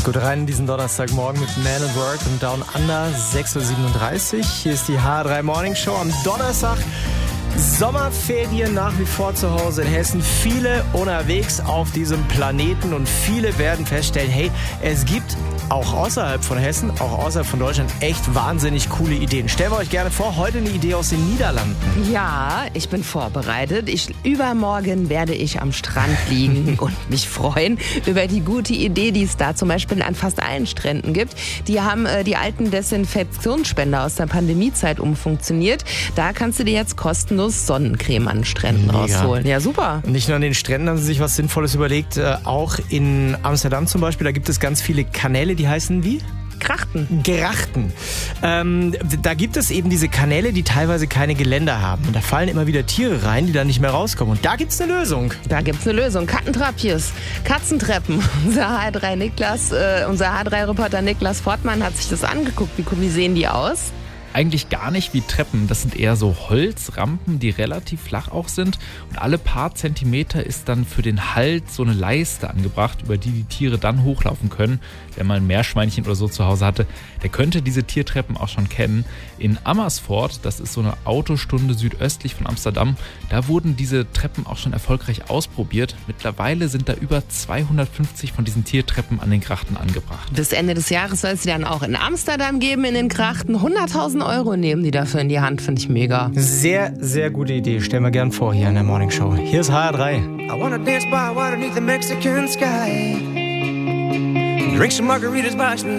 Gut rein in diesen Donnerstagmorgen mit Man at Work und Down Under, 6.37 Uhr. Hier ist die H3 Morning Show am Donnerstag. Sommerferien nach wie vor zu Hause in Hessen. Viele unterwegs auf diesem Planeten und viele werden feststellen, hey, es gibt auch außerhalb von Hessen, auch außerhalb von Deutschland echt wahnsinnig coole Ideen. Stellen wir euch gerne vor, heute eine Idee aus den Niederlanden. Ja, ich bin vorbereitet. Übermorgen werde ich am Strand liegen und mich freuen über die gute Idee, die es da zum Beispiel an fast allen Stränden gibt. Die haben die alten Desinfektionsspender aus der Pandemiezeit umfunktioniert. Da kannst du dir jetzt kostenlos Sonnencreme an Stränden rausholen. Ja, super. Nicht nur an den Stränden haben sie sich was Sinnvolles überlegt, auch in Amsterdam zum Beispiel, da gibt es ganz viele Kanäle, die heißen wie? Grachten. Da gibt es eben diese Kanäle, die teilweise keine Geländer haben. Und da fallen immer wieder Tiere rein, die dann nicht mehr rauskommen. Und da gibt's eine Lösung. Kattentrappiers, Katzentreppen. Unser H3-Reporter Niklas Fortmann hat sich das angeguckt. Wie sehen die aus? Eigentlich gar nicht wie Treppen. Das sind eher so Holzrampen, die relativ flach auch sind. Und alle paar Zentimeter ist dann für den Halt so eine Leiste angebracht, über die Tiere dann hochlaufen können. Wer mal ein Meerschweinchen oder so zu Hause hatte, der könnte diese Tiertreppen auch schon kennen. In Amersfoort, das ist so eine Autostunde südöstlich von Amsterdam, da wurden diese Treppen auch schon erfolgreich ausprobiert. Mittlerweile sind da über 250 von diesen Tiertreppen an den Grachten angebracht. Bis Ende des Jahres soll es sie dann auch in Amsterdam geben, in den Grachten. 100.000 Euro nehmen die dafür in die Hand, finde ich mega. Sehr, sehr gute Idee. Stellen wir gern vor hier in der Morning Show. Hier ist HR3. I wanna dance by water beneath the Mexican sky. Drink some margaritas by